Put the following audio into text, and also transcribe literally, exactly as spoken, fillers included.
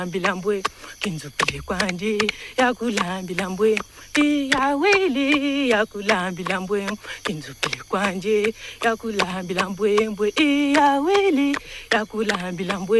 Bilambwe, kinzupile kwanje, yakulambilambwe, iyawili, yakulambilambwe, kinzupile kwanje, yakulambilambwe, iyawili, yakulambilambwe.